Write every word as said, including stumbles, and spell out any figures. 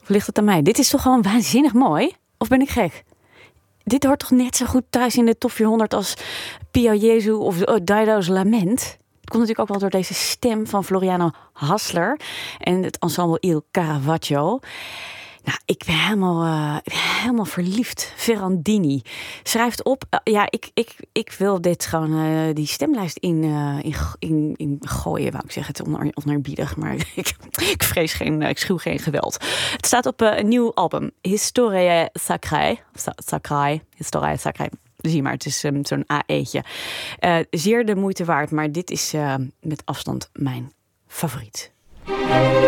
Of ligt het aan mij? Dit is toch gewoon waanzinnig mooi? Of ben ik gek? Dit hoort toch net zo goed thuis in de top vierhonderd als Pio Jesu of oh, Dido's Lament? Het komt natuurlijk ook wel door deze stem van Floriano Hassler en het ensemble Il Caravaggio. Nou, ik ben helemaal, uh, ik ben helemaal verliefd. Ferrandini schrijft op. Uh, ja, ik, ik, ik wil dit gewoon uh, die stemlijst in, uh, in, in, in gooien, wou ik zeggen. Het on, oneerbiedig, maar ik, ik vrees geen, ik schuw geen geweld. Het staat op uh, een nieuw album, Historiae Sacrae, Sacrae, Historiae Sacrae. Zie maar, het is um, zo'n A E'tje. Uh, zeer de moeite waard, maar dit is uh, met afstand mijn favoriet.